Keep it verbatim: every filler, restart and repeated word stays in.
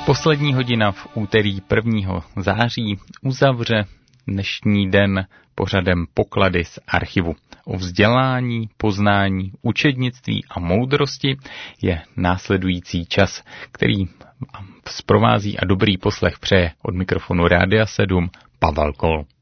Poslední hodina v úterý prvního září uzavře dnešní den pořadem Poklady z archivu. O vzdělání, poznání, učednictví a moudrosti je následující čas, který zprovází a dobrý poslech přeje od mikrofonu Rádia sedm Pavel Kol.